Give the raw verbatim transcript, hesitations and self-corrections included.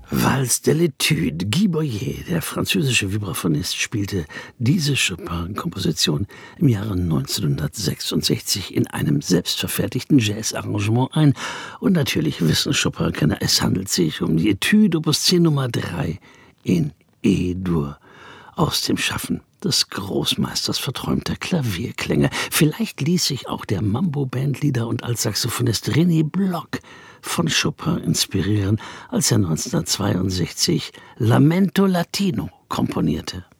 Valse de l'Étude. Guy Boyer, der französische Vibraphonist, spielte diese Chopin-Komposition im Jahre neunzehnhundertsechsundsechzig in einem selbstverfertigten Jazz-Arrangement ein. Und natürlich wissen Chopin-Kenner, es handelt sich um die Etude Opus zehn Nummer drei in E-Dur. Aus dem Schaffen des Großmeisters verträumter Klavierklänge. Vielleicht ließ sich auch der Mambo-Bandleader und Altsaxophonist René Block von Chopin inspirieren, als er neunzehnhundertzweiundsechzig Lamento Latino komponierte.